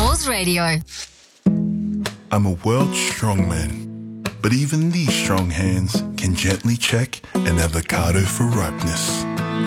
Cause Radio. I'm a world strongman, but even these strong hands can gently check an avocado for ripeness.